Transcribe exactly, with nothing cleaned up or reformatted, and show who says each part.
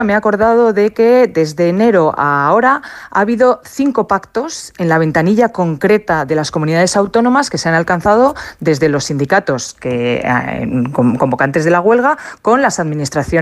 Speaker 1: me he acordado de que desde enero a ahora ha habido cinco pactos en la ventanilla concreta de las comunidades autónomas que se han alcanzado desde los sindicatos que, eh, convocantes de la huelga con las administraciones